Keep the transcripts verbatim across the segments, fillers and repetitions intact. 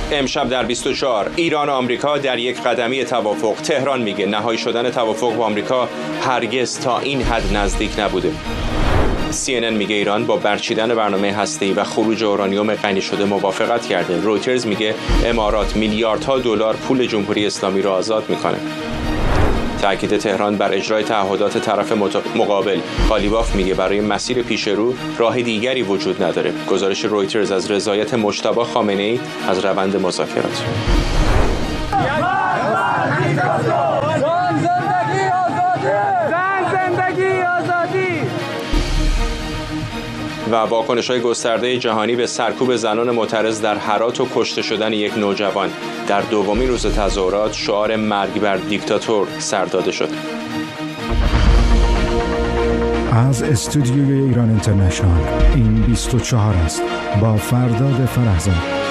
امشب در بیست و چهار ایران و آمریکا در یک قدمی توافق. تهران میگه نهایی شدن توافق با آمریکا هرگز تا این حد نزدیک نبوده. سی ان ان میگه ایران با برچیدن برنامه هسته‌ای و خروج اورانیوم غنی شده موافقت کرده. رویترز میگه امارات میلیاردها دلار پول جمهوری اسلامی را آزاد میکنه. تأکید تهران بر اجرای تعهدات طرف مقابل. قالیباف میگه برای مسیر پیش رو راه دیگری وجود نداره. گزارش رویترز از رضایت مجتبی خامنه‌ای از روند مذاکرات. و واکنش‌های گسترده جهانی به سرکوب زنان معترض در هرات و کشته شدن یک نوجوان. در دومین روز تظاهرات شعار مرگ بر دیکتاتور سر داده شد. از استودیوی ایران اینترنشنال این بیست و چهار است با فرداد فرهزاد.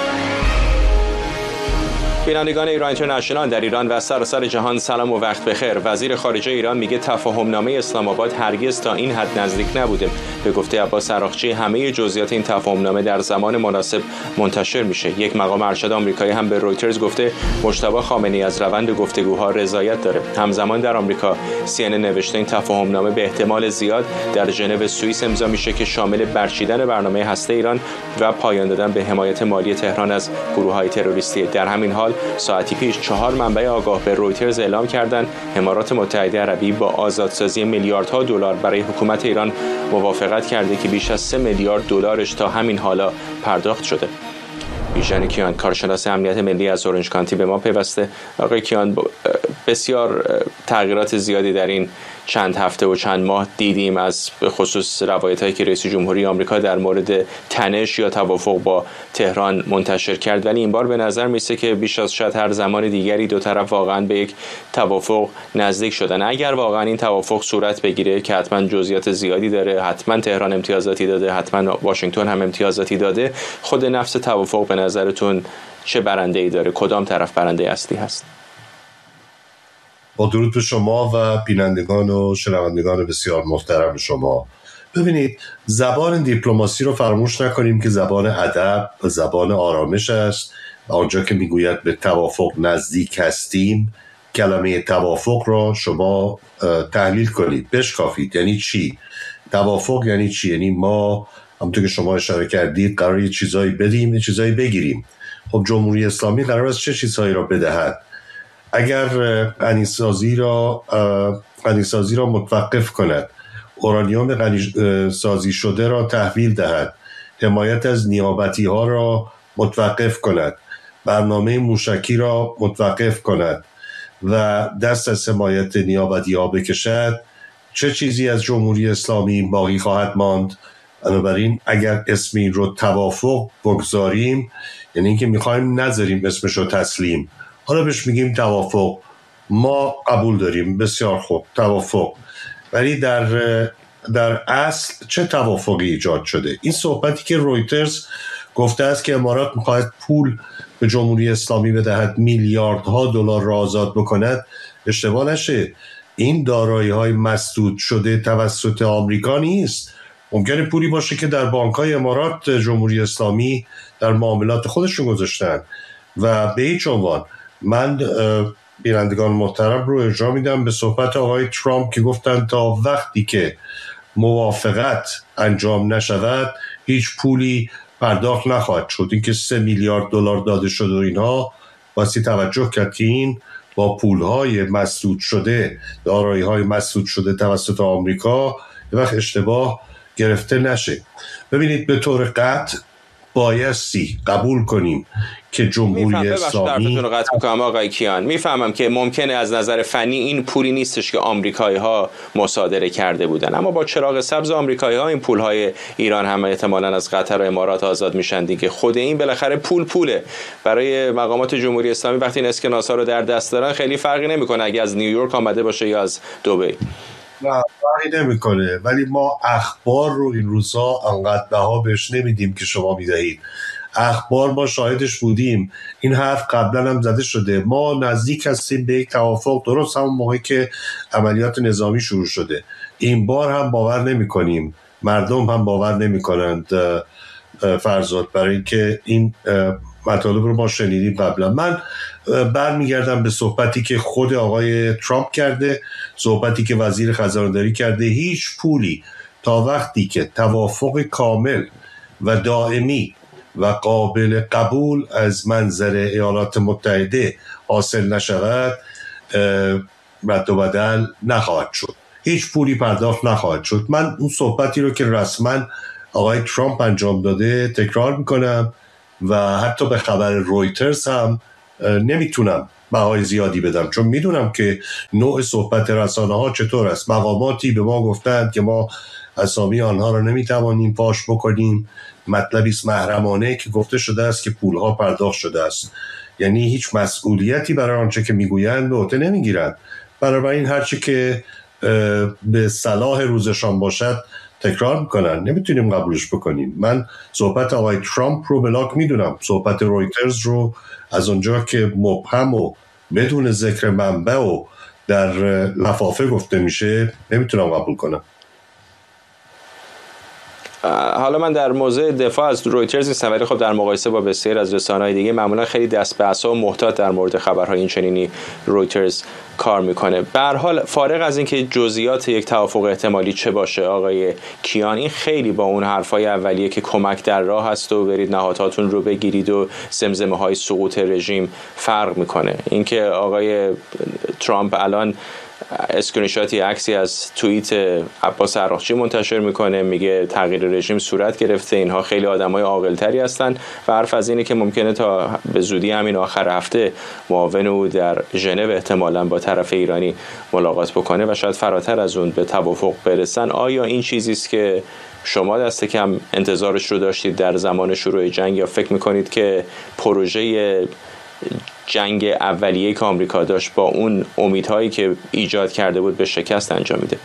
بینندگان ایران اینترنشنال در ایران و سراسر جهان سلام و وقت بخیر. وزیر خارجه ایران میگه تفاهمنامه اسلام آباد هرگز تا این حد نزدیک نبوده. به گفته عباس عراقچی همه جزئیات این تفاهمنامه در زمان مناسب منتشر میشه. یک مقام ارشد آمریکایی هم به رویترز گفته مجتبی خامنه‌ای از روند گفتگوها رضایت داره. همزمان در آمریکا سی ان ان نوشته این تفاهمنامه به احتمال زیاد در ژنو سوئیس امضا میشه که شامل برچیدن برنامه هسته ایران و پایان دادن به حمایت مالی تهران از گروه‌های تروریستی. در همین حال ساعتی پیش چهار منبع آگاه به رویترز اعلام کردند امارات متحده عربی با آزادسازی میلیاردها دلار برای حکومت ایران موافقت کرده که بیش از سه میلیارد دلارش تا همین حالا پرداخت شده. بیژن کیان کارشناس امنیت ملی از اورنج کانتی به ما پیوسته. آقای کیان، بسیار تغییرات زیادی در این چند هفته و چند ماه دیدیم، از به خصوص روایت‌هایی که رئیس جمهوری آمریکا در مورد تنش یا توافق با تهران منتشر کرد، ولی این بار به نظر میسه که بیش از شاید هر زمان دیگری دو طرف واقعا به یک توافق نزدیک شدن. اگر واقعا این توافق صورت بگیره که حتما جزئیات زیادی داره، حتما تهران امتیازاتی داده، حتما واشنگتن هم امتیازاتی داده، خود نفس توافق به نظرتون چه برنده‌ای داره؟ کدام طرف برنده اصلی هست؟ با درود به شما و بینندگان و شنوندگان بسیار محترم شما. ببینید، زبان دیپلماسی رو فراموش نکنیم که زبان ادب و زبان آرامش است. آنجا که میگوید به توافق نزدیک هستیم، کلمه توافق را شما تحلیل کنید، بشکافید. یعنی چی؟ توافق یعنی چی؟ یعنی ما همونطور که شما اشاره کردید قرار یه چیزایی بدیم، یه چیزایی بگیریم. خب جمهوری اسلامی قرار است چه چیزهایی را بدهد؟ اگر غنیسازی را غنیسازی را متوقف کند، اورانیوم غنی سازی شده را تحویل دهد، حمایت از نیابتی ها را متوقف کند، برنامه موشکی را متوقف کند و دست از حمایت نیابتی ها بکشد، چه چیزی از جمهوری اسلامی باقی خواهد ماند؟ بنابراین اگر اسم این رو توافق بگذاریم، یعنی اینکه میخوایم نذاریم اسمش رو تسلیم، حالا بهش میگیم توافق، ما قبول داریم، بسیار خوب، توافق. ولی در در اصل چه توافقی ایجاد شده؟ این صحبتی که رویترز گفته است که امارات میخواهد پول به جمهوری اسلامی بدهد، میلیاردها دلار را آزاد بکند، اشتباه نشه، این دارایی های مسدود شده توسط آمریکا نیست. ممکنه پولی باشه که در بانک‌های امارات جمهوری اسلامی در معاملات خودشون گذاشتن و به هیچ عنوان. من بینندگان محترم رو ارجاع میدم به صحبت آقای ترامپ که گفتن تا وقتی که موافقت انجام نشود هیچ پولی پرداخت نخواهد شد. این که سه میلیارد دلار داده شد و اینها، واسه توجه کرد که این با پولهای مسدود شده، دارایی‌های مسدود شده توسط آمریکا، یه وقت اشتباه گرفته نشه. ببینید، به طور قطع بایستی قبول کنیم که جمهوری اسلامی رو قطع میکنم آقای کیان، میفهمم که ممکنه از نظر فنی این پولی نیستش که آمریکایی ها مصادره کرده بودن، اما با چراغ سبز آمریکایی ها این پول های ایران هم احتمالاً از قطر و امارات آزاد میشن دیگه. خود این بالاخره پول پوله. برای مقامات جمهوری اسلامی وقتی این اسکناس ها رو در دست دارن خیلی فرقی نمیکنه اگه از نیویورک آمده باشه یا از دبی. نه فرقی نمیکنه، ولی ما اخبار رو این روزها انقدر بها بهش نمیدیم که شما میدهید. اخبار ما شاهدش بودیم، این حرف قبلا هم زده شده، ما نزدیک هستیم به یک توافق، درست همون موقعی که عملیات نظامی شروع شده. این بار هم باور نمی کنیم، مردم هم باور نمی کنند فرزاد، برای اینکه این مطالب رو ما شنیدیم قبلا. من برمیگردم به صحبتی که خود آقای ترامپ کرده، صحبتی که وزیر خزانه‌داری کرده. هیچ پولی تا وقتی که توافق کامل و دائمی و قابل قبول از منظر ایالات متحده حاصل نشود رد و بدل نخواهد شد، هیچ پولی پرداخت نخواهد شد. من اون صحبتی رو که رسما آقای ترامپ انجام داده تکرار میکنم و حتی به خبر رویترز هم نمیتونم بهای زیادی بدم، چون میدونم که نوع صحبت رسانه ها چطور است. مقاماتی به ما گفتند که ما اسامی آنها رو نمیتوانیم فاش بکنیم، مطلبی است محرمانه که گفته شده است که پولها پرداخت شده است، یعنی هیچ مسئولیتی برای آنچه که میگویند به عهده نمیگیرند. بنابراین هرچی که به صلاح روزشان باشد تکرار میکنن، نمیتونیم قبولش بکنیم. من صحبت آقای ترامپ رو بلاک میدونم، صحبت رویترز رو از اونجا که مبهم و بدون ذکر منبع و در لفافه گفته میشه نمیتونم قبول کنم. حالا من در موضوع دفاع از رویترز نیستم، ولی خب در مقایسه با بسیار از رسانه‌های دیگه معمولا خیلی دست به عصا و محتاط در مورد خبرهای این چنینی رویترز کار میکنه. به هر حال فارغ از اینکه جزئیات یک توافق احتمالی چه باشه آقای کیان، این خیلی با اون حرفای اولیه که کمک در راه هست و برید نهادهاتون رو بگیرید و زمزمه‌های سقوط رژیم فرق میکنه. اینکه آقای ترامپ الان اسکرین شاتی عکسی از توییت عباس عراقچی منتشر میکنه، میگه تغییر رژیم صورت گرفته، اینها خیلی آدمای عاقل‌تری هستن و حرف از اینه که ممکنه تا به زودی همین آخر هفته معاون او در ژنو احتمالاً با طرف ایرانی ملاقات بکنه و شاید فراتر از اون به توافق برسن. آیا این چیزی است که شما دست کم انتظارش رو داشتید در زمان شروع جنگ، یا فکر میکنید که پروژه جنگ اولیه که آمریکا داشت با اون امیدهایی که ایجاد کرده بود به شکست انجام میده؟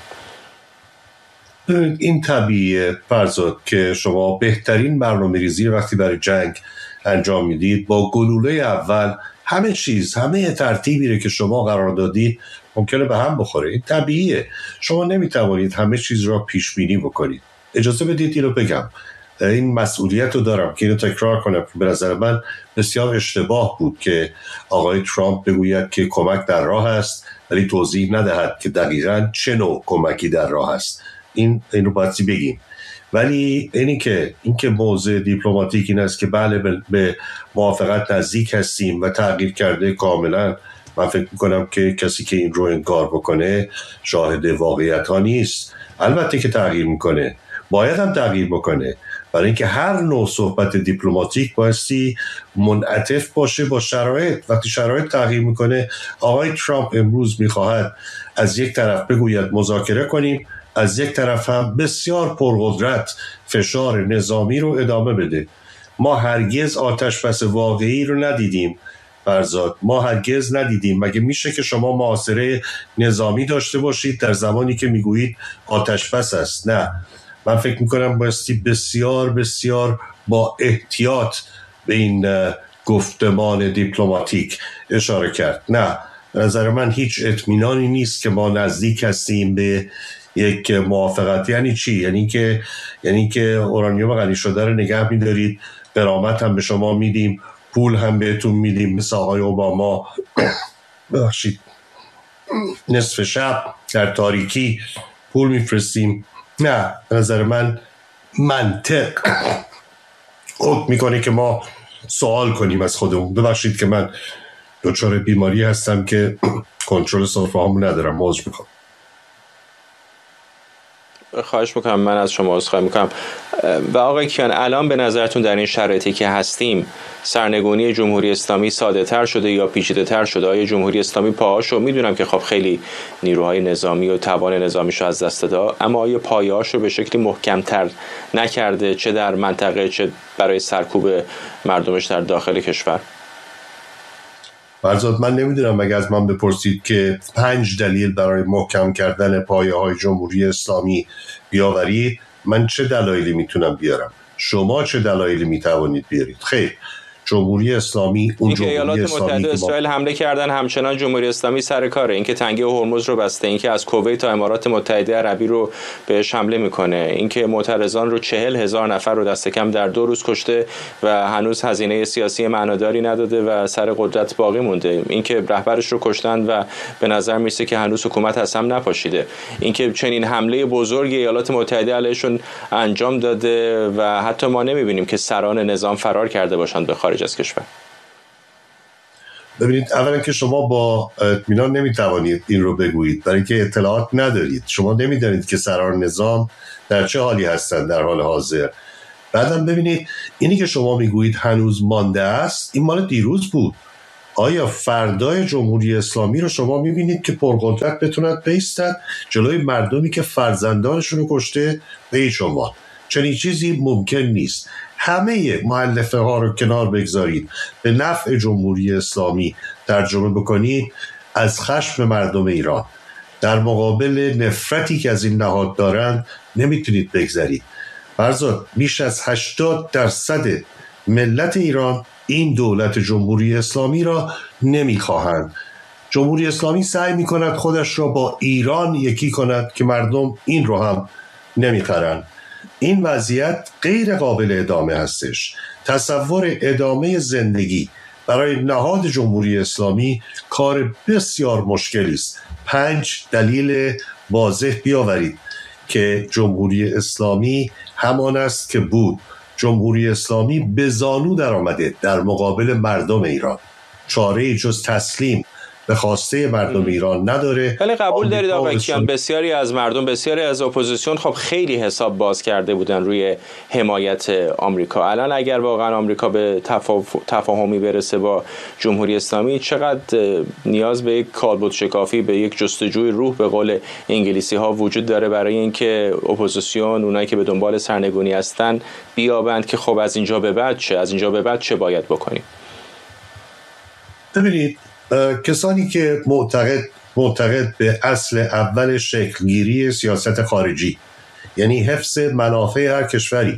این طبیعیه فرزاد که شما بهترین برنامه‌ریزی وقتی برای جنگ انجام میدید با گلوله اول همه چیز، همه ترتیبی رو که شما قرار دادید ممکنه به هم بخوره. این طبیعیه، شما نمیتوانید همه چیز را پیش بینی بکنید. اجازه بدید اینو بگم، این مسئولیت رو دارم که اینو تکرار کنم. به نظر من بسیار اشتباه بود که آقای ترامپ بگوید که کمک در راه است ولی توضیح ندهد که دقیقاً چه نوع کمکی در راه است. این اینو باید بگیم. ولی اینی که این که موضوع دیپلماتیک این است که بله به موافقت نزدیک هستیم و تغییر کرده کاملا، من فکر میکنم که کسی که این رو انکار بکنه شاهد واقعیت ها نیست. البته که تغییر میکنه، باید هم تغییر بکنه، برای اینکه هر نوع صحبت دیپلماتیک بایستی منعطف باشه با شرایط. وقتی شرایط تغییر میکنه، آقای ترامپ امروز میخواهد از یک طرف بگوید مذاکره کنیم، از یک طرف هم بسیار پرقدرت فشار نظامی رو ادامه بده. ما هرگز آتش بس واقعی رو ندیدیم فرزاد، ما هرگز ندیدیم. مگه میشه که شما محاصره نظامی داشته باشید در زمانی که میگویید آتش بس است؟ نه، من فکر میکنم بایستی بسیار بسیار با احتیاط به این گفتمان دیپلماتیک اشاره کرد. نه، نظر من هیچ اطمینانی نیست که ما نزدیک هستیم به یک موافقت. یعنی چی؟ یعنی که یعنی که اورانیوم غنی شده رو نگه می‌دارید، غرامت هم به شما میدیم، پول هم بهتون میدیم، مثل آقای اوباما ببخشید نصف شب در تاریکی پول میفرستیم. نه، به نظر من منطق حکم میکنه که ما سوال کنیم از خودمون. ببخشید که من دچار بیماری هستم که کنترل سفره‌هامو ندارم، عذر میخوام. خواهش میکنم، من از شما عذرخواهی میکنم. و آقای کیان، الان به نظرتون در این شرایطی که هستیم سرنگونی جمهوری اسلامی ساده تر شده یا پیچیده تر شده؟ آیا جمهوری اسلامی پاهاشو، میدونم که خب خیلی نیروهای نظامی و توان نظامیشو از دست داد، اما آیا پایه‌هاشو به شکلی محکم‌تر نکرده، چه در منطقه چه برای سرکوب مردمش در داخل کشور؟ فرزاد، من نمیدونم، مگه از من بپرسید که پنج دلیل برای محکم کردن پایه‌های جمهوری اسلامی بیاورید، من چه دلایلی میتونم بیارم؟ شما چه دلایلی میتوانید بیارید؟ خیر، جمهوری اسلامی اون اینکه ایالات متحده ما... اسرائیل حمله کردن همچنان جمهوری اسلامی سر کاره، اینکه تنگه هرمز رو بسته، اینکه از کویت تا امارات متحده عربی رو بهش حمله میکنه، اینکه معترضان رو چهل هزار نفر رو دست کم در دو روز کشته و هنوز هزینه سیاسی معناداری نداده و سر قدرت باقی مونده، اینکه رهبرش رو کشتن و به نظر میرسه که هنوز حکومت از هم نپاشیده، اینکه چنین حمله بزرگی ایالات متحده علیشون انجام داده و حتی ما نمیبینیم که سران نظام فرار کرده باشند به خارج از کشور. ببینید، اولا که شما با اطمینان نمیتوانید این رو بگویید برای که اطلاعات ندارید. شما نمیدانید که سران نظام در چه حالی هستند در حال حاضر. بعدم ببینید، اینی که شما میگویید هنوز مانده است، این مال دیروز بود. آیا فردای جمهوری اسلامی رو شما میبینید که پرقدرت بتوند بایستد جلوی مردمی که فرزندانشون رو کشته؟ به هیچ عنوان چنین چیزی ممکن نیست. همه مؤلفه ها رو کنار بگذارید، به نفع جمهوری اسلامی ترجمه بکنید، از خشم مردم ایران در مقابل نفرتی که از این نهاد دارند نمیتونید بگذارید. فرضاً بیش از هشتاد درصد ملت ایران این دولت جمهوری اسلامی را نمیخواهند. جمهوری اسلامی سعی میکند خودش را با ایران یکی کند که مردم این رو هم نمیخرند. این وضعیت غیر قابل ادامه هستش. تصور ادامه زندگی برای نهاد جمهوری اسلامی کار بسیار مشکلی است. پنج دلیل واضح بیاورید که جمهوری اسلامی همان است که بود. جمهوری اسلامی به زانو در آمده در مقابل مردم ایران. چاره جز تسلیم به خواسته مردم ایران نداره. ولی قبول دارید آقای کیان بسیاری از مردم، بسیاری از اپوزیسیون خب خیلی حساب باز کرده بودن روی حمایت آمریکا. الان اگر واقعا آمریکا به تفاهمی برسه با جمهوری اسلامی، چقدر نیاز به یک کالبد شکافی، به یک جستجوی روح به قول انگلیسی ها وجود داره برای اینکه اپوزیسیون، اونایی که به دنبال سرنگونی هستن، بیابند که خب از اینجا به بعد چه، از اینجا به بعد چه باید بکنیم؟ ببینید، کسانی که معتقد معتقد به اصل اول شکلگیری سیاست خارجی، یعنی حفظ منافع هر کشوری،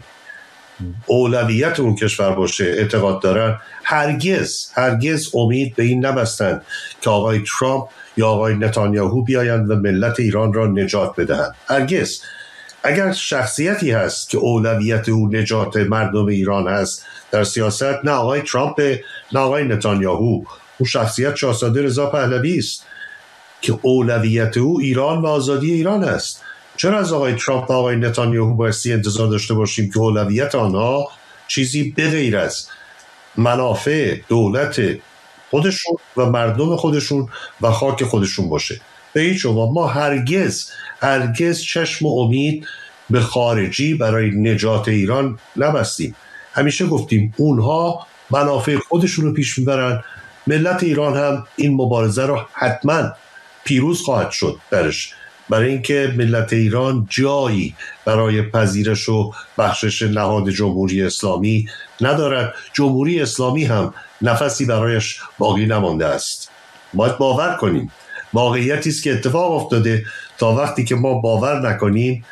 اولویت اون کشور باشه، اعتقاد دارن، هرگز هرگز امید به این نبستند که آقای ترامپ یا آقای نتانیاهو بیایند و ملت ایران را نجات بدهند. هرگز. اگر شخصیتی هست که اولویت او نجات مردم ایران هست در سیاست، نه آقای ترامپ نه آقای نتانیاهو، اون شخصیت شاهزاده رضا پهلوی است که اولویت او ایران و آزادی ایران است. چرا از آقای ترامپ و آقای نتانیاهو بایستی انتظار داشته باشیم که اولویت آنها چیزی بغیر از منافع دولت خودشون و مردم خودشون و خاک خودشون باشه؟ به هیچ عنوان. ما هرگز هرگز چشم و امید به خارجی برای نجات ایران نبستیم. همیشه گفتیم اونها منافع خودشون رو پیش میبرن، ملت ایران هم این مبارزه رو حتما پیروز خواهد شد درش، برای اینکه ملت ایران جایی برای پذیرش و بخشش نهاد جمهوری اسلامی ندارد. جمهوری اسلامی هم نفسی برایش باقی نمانده است. باید باور کنیم. واقعیتی است که اتفاق افتاده. تا وقتی که ما باور نکنیم،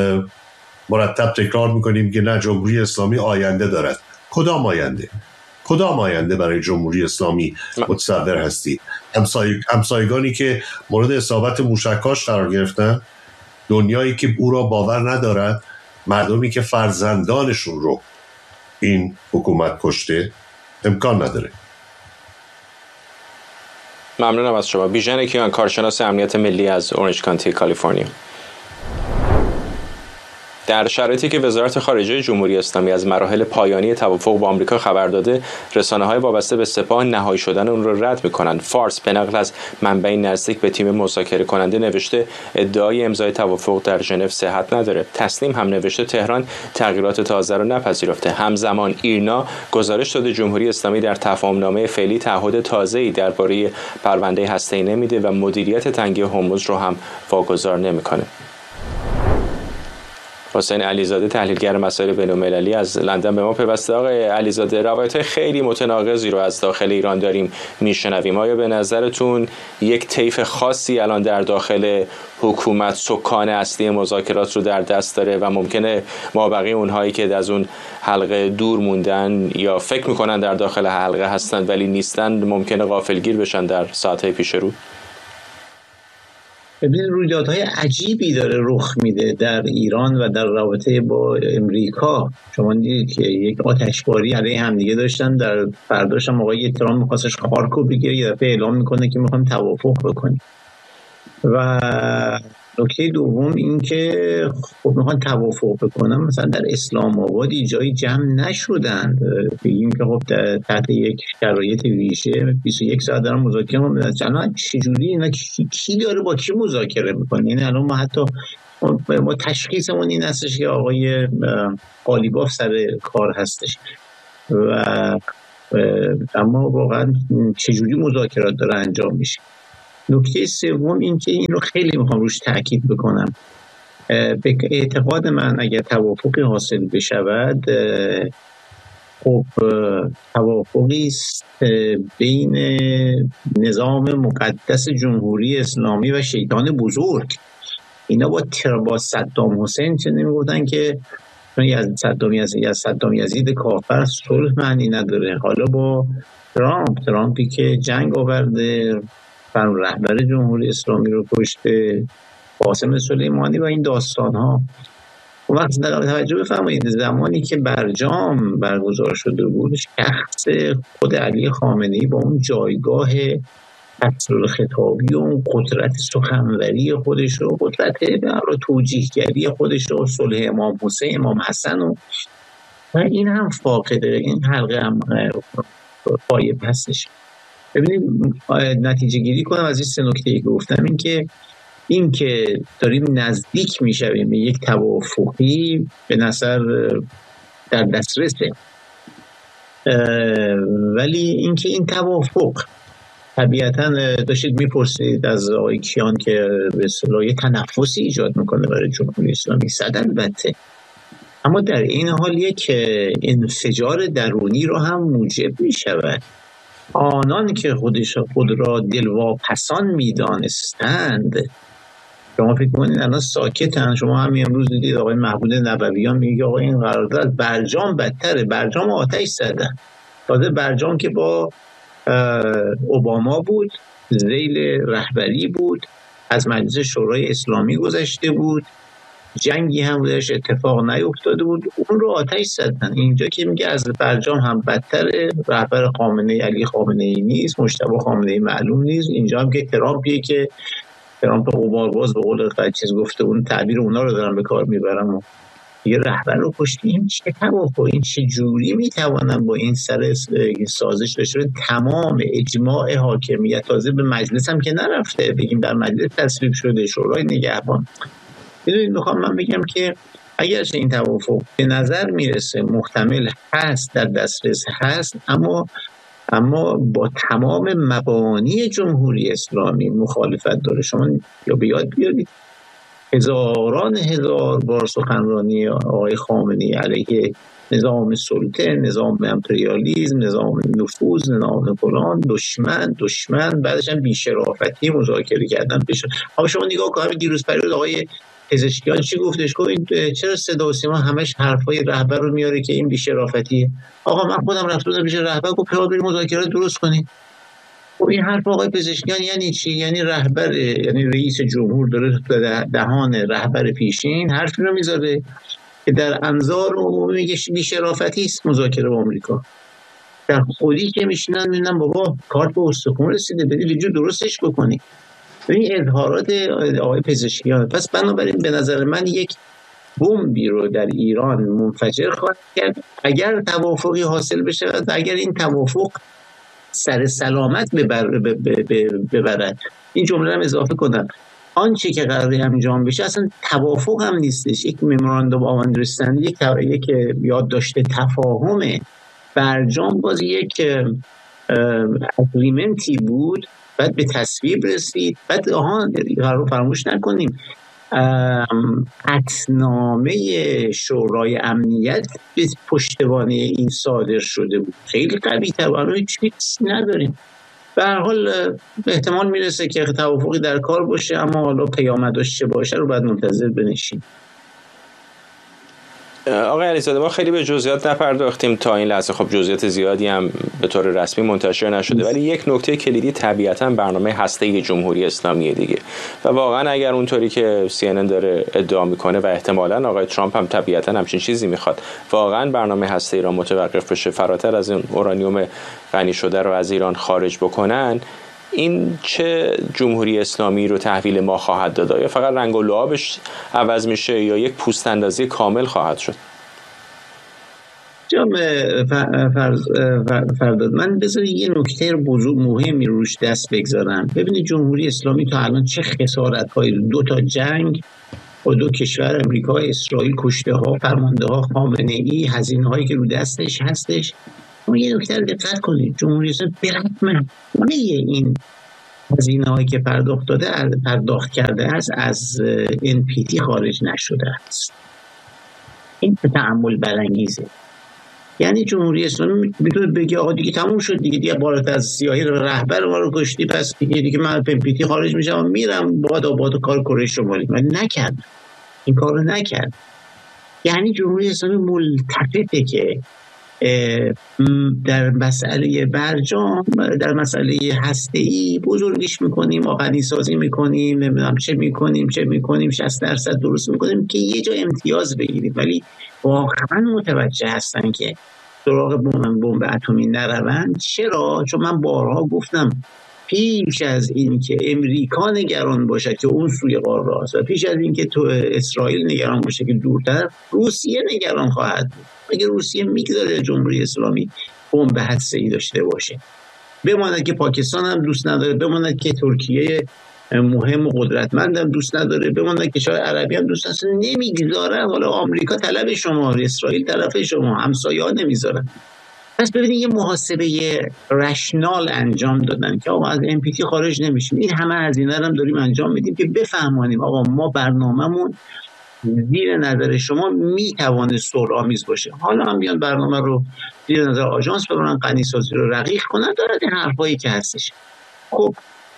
مرتب تکرار میکنیم که نه، جمهوری اسلامی آینده دارد. کدام آینده؟ کدام آینده برای جمهوری اسلامی متصور هستید؟ همسای... همسایگانی که مورد اصابت موشک‌هاش قرار گرفتن، دنیایی که او را باور ندارد، مردمی که فرزندانشون رو این حکومت کشته، امکان نداره. ممنونم از شما. بیژن کیان، کارشناس امنیت ملی از اورنج کانتی، کالیفرنیا. در شرایطی که وزارت خارجه جمهوری اسلامی از مراحل پایانی توافق با آمریکا خبر داده، رسانه‌های وابسته به سپاه نهایی شدن اون رو رد می‌کنند. فارس به نقل از منبعی نزدیک به تیم مذاکره کننده نوشته ادعای امضای توافق در ژنو صحت نداره. تسنیم هم نوشته تهران تغییرات تازه رو نپذیرفته. همزمان ایرنا گزارش داده جمهوری اسلامی در تفاهم‌نامه فعلی تعهد تازه‌ای درباره پرونده هسته‌ای نمیده و مدیریت تنگه هرمز رو هم واگذار نمی‌کنه. حسین علیزاده تحلیلگر مسائل بین‌المللی از لندن به ما پیوسته. آقای علیزاده، روایت خیلی متناقضی رو از داخل ایران داریم میشنویم. آیا به نظرتون یک طیف خاصی الان در داخل حکومت سکان اصلی مذاکرات رو در دست داره و ممکنه مابقی اونهایی که از اون حلقه دور موندن یا فکر میکنن در داخل حلقه هستن ولی نیستن ممکنه غافلگیر بشن در ساعتهای پیش رو؟ ببینید رویدادهای عجیبی داره رخ میده در ایران و در رابطه با امریکا. شما دیدید که یک آتشباری علیه همدیگه داشتن، در فرداش هم آقای ترامپ می‌خواستش خارکو بگیره، یه دفعه اعلام میکنه که میخوایم توافق بکنیم. و نکته دوم این که خب میخوان توافق بکنن، مثلا در اسلام آباد جایی جمع نشدن، بگیم که خب تحت یک شرایط ویژه بیست و یک ساعت دارن مذاکره میکنن. الان چجوری اینا کی داره با کی مذاکره میکنه؟ یعنی الان ما حتی ما تشخیصمون این هستش که آقای قالیباف سر کار هستش و اما واقعا چجوری مذاکرات داره انجام میشه. نکته سوم این که این رو خیلی میخوام روش تاکید بکنم. به اعتقاد من اگر توافقی حاصل بشود، خب توافقی است بین نظام مقدس جمهوری اسلامی و شیطان بزرگ. اینا با با صدام حسین چه نمیگفتن که از صدام یزید از صدام یزید کافر صلح معنی نداره. حالا با ترامپ ترامپی که جنگ آورده، رهبر جمهوری اسلامی رو کشته، قاسم سلیمانی و این داستان ها. اون وقت توجه بفرمایید زمانی که برجام برگزار شده بود، شخص خود علی خامنه‌ای با اون جایگاه اصل خطابی و اون قدرت سخنوری خودش و قدرت توجیهگری خودش و صلح امام حسین امام حسن و, و این هم فاقده، این حلقه هم غایب هستش. ببینید نتیجه گیری کنم از این سه نکته که گفتم، این که این که داریم نزدیک میشویم به یک توافقی به نظر در دسترسه، ولی این که این توافق طبیعتاً داشتید میپرسید از آقای کیان که به اصطلاح تنفسی ایجاد میکنه برای جمهوری اسلامی، صد البته، اما در این حال یک انفجار درونی رو هم موجب میشود. آنان که خودش خود را دلواپسان میدانستند، شما فکر کنید الان ساکتن. شما همین امروز دیدید آقای محمود نبویان میگه آقا این قرارداد برجام بدتره، برجام آتش زدن. تازه برجام که با اوباما بود، ذیل رهبری بود، از مجلس شورای اسلامی گذشته بود، جنگی هم بودش اتفاق نیفتاده بود، اون رو آتش زدن. اینجا که میگه از برجام هم بدتره، رهبر خامنه‌ای علی خامنه‌ای نیست، مجتبی خامنه‌ای معلوم نیست. اینجا هم که ترامپیه که ترامپ قمارباز به قول قد چیز گفته، اون تعبیر اونا رو دارن به کار میبرن و یه رهبر رو کشتی. این چه توافق، این چه جوری میتوانن با این سر سازش داشته؟ تمام اجماع حاکمیت تازه به مجلس هم که نرفته، بگیم در مجلس تصویب شده، شورای نگهبان. میدونید میخوام من بگم که اگرچه این توافق به نظر میرسه محتمل هست، در دسترس هست، اما اما با تمام مبانی جمهوری اسلامی مخالفت داره. شما یا به یاد بیارید هزاران هزار بار سخنرانی آقای خامنه‌ای علیه نظام سلطه، نظام امپریالیسم، نظام نفوذ، نظام فلان، دشمن دشمن بعدش هم بی‌شرافتی مذاکره کردن بشه. اما شما نگاه کنید دیروز پریود آقای پزشکیان چی گفتش؟ گفت چرا صدا و سیما همش حرفای رهبر رو میاره که این بی‌شرافتیه؟ آقا من خودم رفتم پیش رهبر گفتم پیاده بریم مذاکرات درست کنید. خب این حرف آقای پزشکیان یعنی چی؟ یعنی رهبر، یعنی رئیس جمهور داره دهان رهبر پیشین حرفی رو میذاره که در انظار عمومی میگه بی‌شرافتی است مذاکره با آمریکا. در خودی که میشینن میبینن بابا کارت به استخوان رسیده، بدید اینجا درستش بکنید. این اظهارات آقای پزشکیان. پس بنابراین به نظر من یک بمبی رو در ایران منفجر خواهد کرد اگر توافقی حاصل بشه و اگر این توافق سر سلامت ببر ببرد. این جمله رو اضافه کنم، آنچه که قراره انجام بشه اصلا توافق هم نیستش، یک مموراندوم آف اندرستندینگ، یک یک یادداشت تفاهم. برجام باز یک اگریمنتی بود، بعد به تصویب رسید، بعد آها رو فراموش نکنیم قطعنامه شورای امنیت به پشتوانه این صادر شده بود. خیلی قوی تر، هیچ نداریم. به هر حال احتمال میرسه که توافقی در کار باشه، اما حالا پیامدش چه باشه رو باید منتظر بنشیم. آقای علیزاده، ما خیلی به جزئیات نپرداختیم تا این لحظه. خب جزئیات زیادی هم به طور رسمی منتشر نشده، ولی یک نکته کلیدی طبیعتاً برنامه هسته‌ای جمهوری اسلامی دیگه. و واقعا اگر اونطوری که سی ان ان داره ادعا میکنه و احتمالاً آقای ترامپ هم طبیعتاً همچین چیزی میخواد، واقعا برنامه هسته‌ای را متوقف بشه، فراتر از این اورانیوم غنی شده رو از ایران خارج بکنن، این چه جمهوری اسلامی رو تحویل ما خواهد داد؟ یا فقط رنگ و لعابش عوض میشه یا یک پوست اندازی کامل خواهد شد؟ جام فرداد، من بذار یه نکته بزرگ مهمی روش دست بگذارم. ببینید جمهوری اسلامی تا الان چه خسارت‌های، دو تا جنگ با دو کشور، امریکا و اسرائیل، کشته ها، فرمانده ها، خامنه ای، هزینه هایی که رو دستش هستش. ما یه نکته رو دقت کنید، جمهوری اسلامی به رغم این هزینه هایی که پرداخت داده پرداخت کرده است از ان پی تی خارج نشده است. این تأمل برانگیزه. یعنی جمهوری اسلامی میتونه بگه آقا دیگه تموم شد دیگه، دیگه بالاتر از سیاهی رهبر ما رو کشتی، پس دیگه دیگه من ان پی تی خارج میشم و میرم باد آباد کار کره شمالی. ولی نکرد، این کار رو نکرد. یعنی جمهوری اسلامی ملتفته که در مسئله برجام، در مسئله هسته‌ای بزرگش میکنیم، آهنی سازی میکنیم، نمیدونم چه میکنیم چه میکنیم شصت درصد درست میکنیم که یه جا امتیاز بگیریم. ولی واقعا متوجه هستن که سراغ بمب بمب اتمی نروند. چرا؟ چون من بارها گفتم پیش از این که امریکا نگران باشه که اون سوی قاره است و پیش از این که تو اسرائیل نگران باشه که دورتر، روسیه نگران خواهد بود. اگه روسیه میگذاره جمهوری اسلامی بمب هسته‌ای داشته باشه، بماند که پاکستان هم دوست نداره، بماند که ترکیه مهم و قدرتمند هم دوست نداره، بماند که شاید عربی هم دوست نداره، نمیگذاره. حالا آمریکا طلب شما، اسرائیل طرف شما، همسایه‌ها نمیذارن. پس ببینید یه محاسبه رشنال انجام دادن که آقا از ان پی تی خارج نمیشیم. این همه هزینه رو هم داریم انجام میدیم که بفهمانیم آقا ما برنامه‌مون زیر نظر شما میتوانه سرآمیز باشه. حالا هم بیان برنامه رو زیر نظر آژانس ببرن، غنی‌سازی رو رقیق کنن، دارد این حرفایی که هستش. خب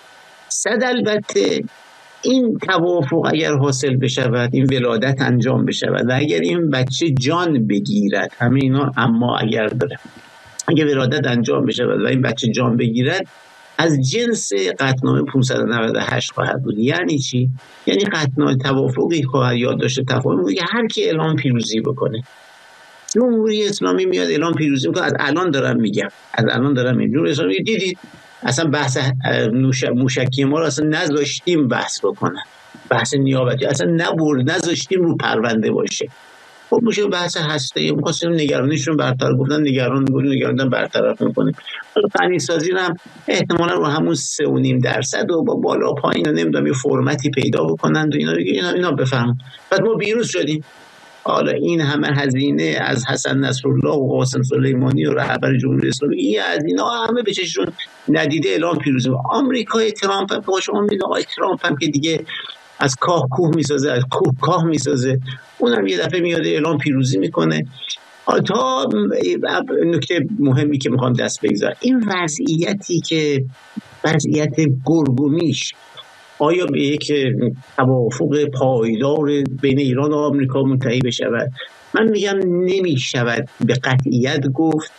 صد البته این توافق اگر حاصل بشود، این ولادت انجام بشود و اگر این بچه جان بگیرد، همه اینا اما اگر داره، اگر ولادت انجام بشود و این بچه جان بگیرد، از جنس قطعنامه پانصد و نود و هشت خواهد بود. یعنی چی؟ یعنی قطعنامه توافقی خواهد یاد داشته تفاهم که هر کی اعلام پیروزی بکنه. جمهوری اسلامی میاد اعلام پیروزی میکنه. از الان دارم میگم، از الان دارم میگم جمهوری اسلامی دیدید اصلا بحث موشکی ما رو اصلا نذاشتیم بحث بکنن، بحث نیابتی اصلا نبرد، نذاشتیم رو پرونده باشه. خب میشه بحث هسته‌ای، می‌خواستیم نگرانیشون برطرف، گفتن نگران بودن، نگران برطرف می‌کنیم. حالا غنی‌سازی هم احتمالاً رو همون سه و نیم درصد و با بالا پایین نمیدونم یه فرمتی پیدا بکنن و اینا دیگه اینا اینا بفهم. بعد ما بیروز شدیم. حالا این همه هزینه از حسن نصرالله و قاسم سلیمانی و رهبر جمهوری اسلامی، این هزینه ها همه به چششون ندیده اعلام پیروزی. آمریکای ترامپ هم که شما می‌بینید آقای ترامپ هم که دیگه از کاه کوه میسازه، از کوه کاه میسازه، اونم یه دفعه میاد اعلام پیروزی میکنه. تا نکته مهمی که میخوام دست بگذارم، این وضعیتی که وضعیت گرگومیش آیا به یک توافق پایدار بین ایران و آمریکا منتهی بشود؟ من میگم نمیشود به قطعیت گفت،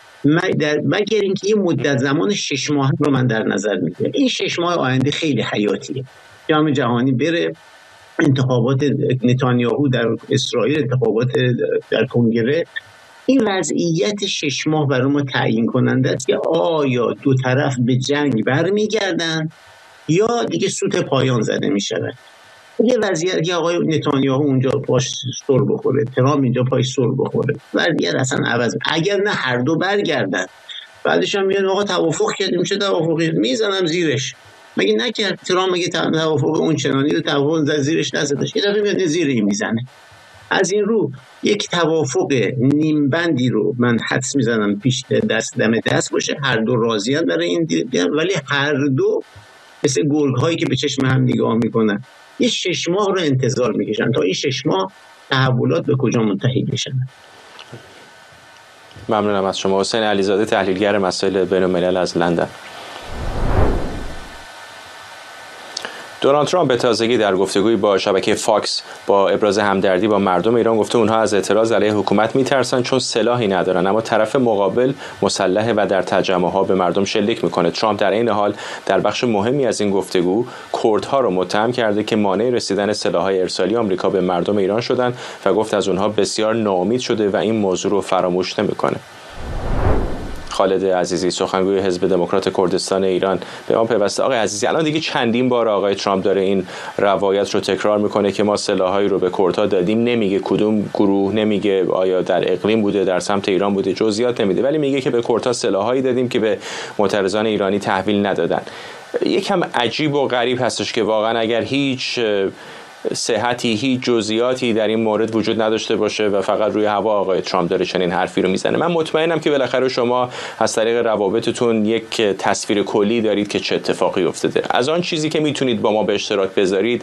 مگر اینکه یه مدت زمان شش ماه رو من در نظر میگیرم. این شش ماه آینده خیلی حیاتیه. جام جهانی بره، انتخابات نتانیاهو در اسرائیل، انتخابات در کنگره، این وضعیت شش ماه برای ما تعیین کننده است که آیا دو طرف به جنگ برمیگردن یا دیگه سوت پایان زده می شود. یه وضعیت که آقای نتانیاهو اونجا پاش سر بخوره، ترامپ اینجا پاش سر بخوره، وضعیت اصلا عوض. اگر نه هر دو برگردن، بعدش هم میاد آقا توافق کردیم، چه توافقی میزنم زیرش. مگه نکرد ترامپ؟ مگه توافق اون چنانی رو توافق زیرش نزدش؟ یه دفعه میاد زیر این میزنه. از این رو یک توافق نیم بندی رو من حدس میزنم پیش دست دم دست باشه، هر دو راضیان برای این دیدن، ولی هر دو مثل گرگ هایی که به چشم هم نگاه میکنن این شش ماه رو انتظار میکشن تا این شش ماه تحولات به کجا منتهی بشن. ممنونم از شما. حسین علیزاده، تحلیلگر مسائل بین الملل از لندن. دونالد ترامپ به تازگی در گفتگویی با شبکه فاکس با ابراز همدردی با مردم ایران گفته اونها از اعتراض علیه حکومت میترسن چون سلاحی ندارن، اما طرف مقابل مسلحه و در تجمعها به مردم شلیک میکنه. ترامپ در این حال در بخش مهمی از این گفتگو کردها رو متهم کرده که مانع رسیدن سلاح‌های ارسالی آمریکا به مردم ایران شدن و گفت از اونها بسیار ناامید شده و این موضوع رو فراموش نمیکنه. خالد عزیزی، سخنگوی حزب دموکرات کردستان ایران، به ما پیوسته. آقای عزیزی، الان دیگه چندین بار آقای ترامپ داره این روایت رو تکرار میکنه که ما سلاحایی رو به کردها دادیم، نمیگه کدوم گروه، نمیگه آیا در اقلیم بوده، در سمت ایران بوده، جزئیات نمیده، ولی میگه که به کردها سلاحایی دادیم که به معترضان ایرانی تحویل ندادن. یکم عجیب و غریب هستش که واقعا اگر هیچ صحتی، هیچ جزئیاتی در این مورد وجود نداشته باشه و فقط روی هوا آقای ترامپ داره چنین حرفی رو میزنه. من مطمئنم که بالاخره شما از طریق روابطتون یک تصویر کلی دارید که چه اتفاقی افتاده. از آن چیزی که میتونید با ما به اشتراک بذارید